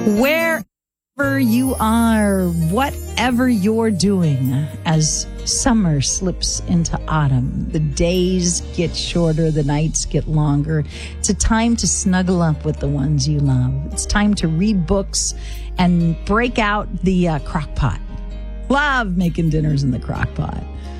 Wherever you are, whatever you're doing, as summer slips into autumn, the days get shorter, the nights get longer. It's a time to snuggle up with the ones you love. It's time to read books and break out the crock pot. Love making dinners in the crock pot.